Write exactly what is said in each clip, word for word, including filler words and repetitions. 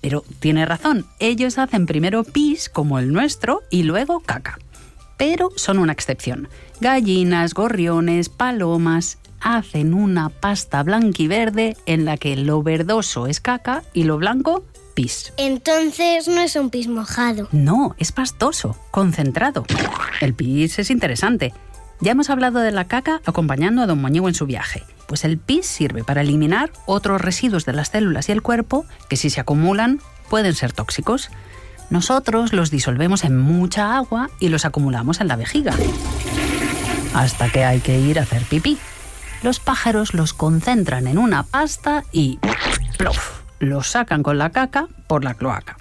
Pero tiene razón, ellos hacen primero pis, como el nuestro, y luego caca. Pero son una excepción. Gallinas, gorriones, palomas hacen una pasta blanquiverde en la que lo verdoso es caca y lo blanco, pis. Entonces no es un pis mojado. No, es pastoso, concentrado. El pis es interesante. Ya hemos hablado de la caca acompañando a don Moñigo en su viaje. Pues el pis sirve para eliminar otros residuos de las células y el cuerpo que, si se acumulan, pueden ser tóxicos. Nosotros los disolvemos en mucha agua y los acumulamos en la vejiga. Hasta que hay que ir a hacer pipí. Los pájaros los concentran en una pasta y ¡plof!, los sacan con la caca por la cloaca.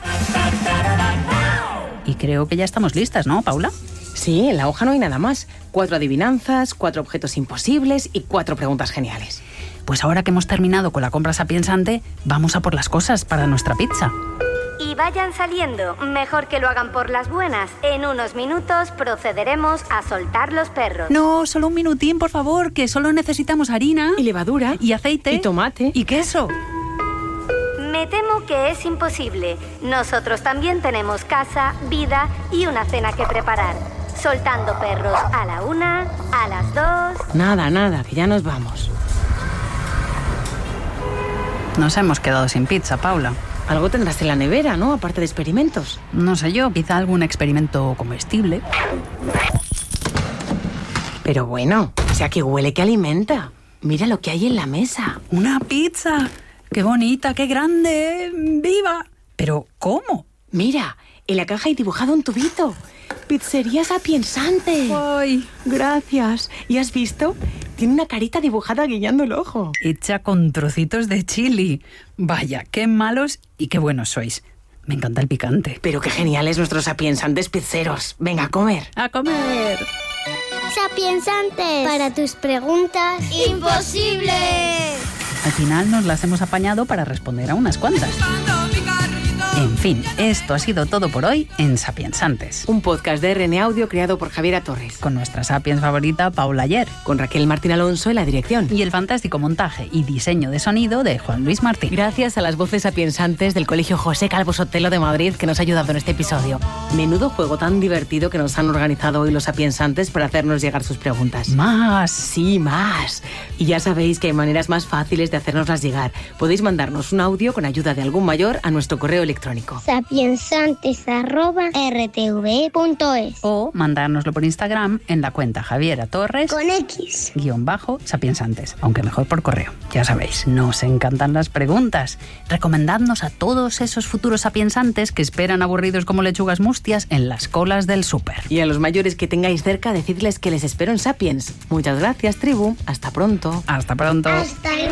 Y creo que ya estamos listas, ¿no, Paula? Sí, en la hoja no hay nada más. Cuatro adivinanzas, cuatro objetos imposibles y cuatro preguntas geniales. Pues ahora que hemos terminado con la compra sapiensante, vamos a por las cosas para nuestra pizza. Y vayan saliendo, mejor que lo hagan por las buenas. En unos minutos procederemos a soltar los perros. No, solo un minutín, por favor, que solo necesitamos harina... Y levadura. Y aceite. Y tomate. Y queso. Me temo que es imposible. Nosotros también tenemos casa, vida y una cena que preparar. Soltando perros a la una, a las dos... Nada, nada, que ya nos vamos. Nos hemos quedado sin pizza, Paula. Algo tendrás en la nevera, ¿no? Aparte de experimentos. No sé yo, quizá algún experimento comestible. Pero bueno, o sea que huele que alimenta. Mira lo que hay en la mesa. ¡Una pizza! ¡Qué bonita, qué grande! ¡Viva! ¿Pero cómo? Mira, en la caja hay dibujado un tubito. Pizzería Sapiensante. ¡Ay! Gracias. ¿Y has visto? Tiene una carita dibujada guiñando el ojo. Hecha con trocitos de chili. Vaya, qué malos y qué buenos sois. Me encanta el picante. Pero qué geniales nuestros sapiensantes pizzeros. Venga, a comer. ¡A comer! Sapiensantes. Para tus preguntas imposibles. Al final nos las hemos apañado para responder a unas cuantas. En fin, esto ha sido todo por hoy en Sapiensantes. Un podcast de R N Audio creado por Javiera Torres. Con nuestra sapiens favorita, Paula Ayer. Con Raquel Martín Alonso en la dirección. Y el fantástico montaje y diseño de sonido de Juan Luis Martín. Gracias a las voces sapiensantes del Colegio José Calvo Sotelo de Madrid que nos ha ayudado en este episodio. Menudo juego tan divertido que nos han organizado hoy los sapiensantes para hacernos llegar sus preguntas. ¡Más! Sí, más. Y ya sabéis que hay maneras más fáciles de hacérnoslas llegar. Podéis mandarnos un audio con ayuda de algún mayor a nuestro correo electrónico. sapiensantes arroba r t v punto es O mandárnoslo por Instagram en la cuenta Javiera Torres con X guión bajo sapiensantes, aunque mejor por correo. Ya sabéis, nos encantan las preguntas. Recomendadnos a todos esos futuros sapiensantes que esperan aburridos como lechugas mustias en las colas del súper. Y a los mayores que tengáis cerca, decidles que les espero en Sapiens. Muchas gracias, tribu. Hasta pronto. Hasta pronto. Hasta luego.